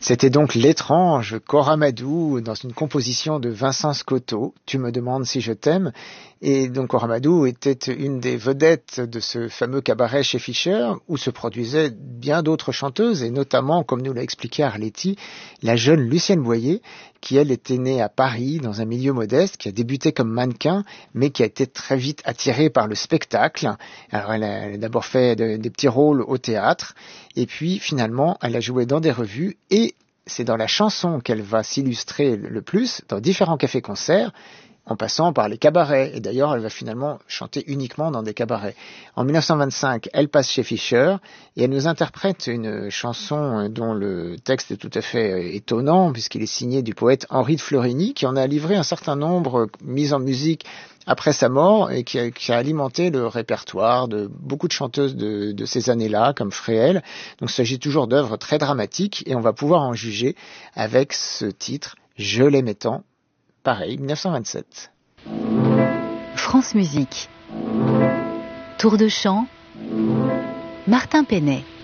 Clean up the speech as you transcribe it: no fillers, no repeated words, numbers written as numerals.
C'était donc l'étrange Corramadou dans une composition de Vincent Scotto, Tu me demandes si je t'aime. Et donc Corramadou était une des vedettes de ce fameux cabaret chez Fischer où se produisaient bien d'autres chanteuses et notamment, comme nous l'a expliqué Arletty, la jeune Lucienne Boyer qui elle était née à Paris dans un milieu modeste, qui a débuté comme mannequin mais qui a été très vite attirée par le spectacle. Alors elle a d'abord fait des petits rôles au théâtre et puis finalement elle a joué dans des revues et c'est dans la chanson qu'elle va s'illustrer le plus, dans différents cafés-concerts, en passant par les cabarets. Et d'ailleurs, elle va finalement chanter uniquement dans des cabarets. En 1925, elle passe chez Fischer et elle nous interprète une chanson dont le texte est tout à fait étonnant, puisqu'il est signé du poète Henri de Florigny, qui en a livré un certain nombre mis en musique après sa mort et qui a alimenté le répertoire de beaucoup de chanteuses de ces années-là, comme Fréhel. Donc il s'agit toujours d'œuvres très dramatiques et on va pouvoir en juger avec ce titre « Je l'aimais tant », pareil, 1927. France Musique. Tour de chant, Martin Penet.